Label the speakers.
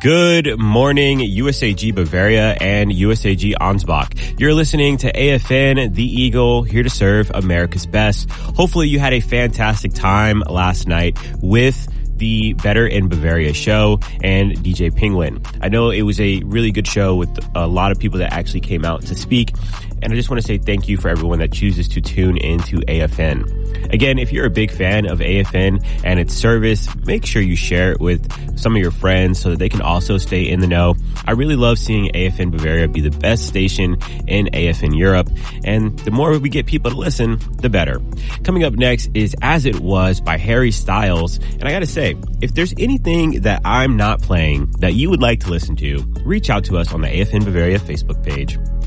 Speaker 1: Good morning, USAG Bavaria and USAG Ansbach. You're listening to AFN, The Eagle, here to serve America's best. Hopefully you had a fantastic time last night with the Better in Bavaria show and DJ Penguin. I know it was a really good show with a lot of people that actually came out to speak. And I just want to say thank you for everyone that chooses to tune into AFN. Again, if you're a big fan of AFN and its service, make sure you share it with some of your friends so that they can also stay in the know. I really love seeing AFN Bavaria be the best station in AFN Europe. And the more we get people to listen, the better. Coming up next is As It Was by Harry Styles. And I gotta say, if there's anything that I'm not playing that you would like to listen to, reach out to us on the AFN Bavaria Facebook page.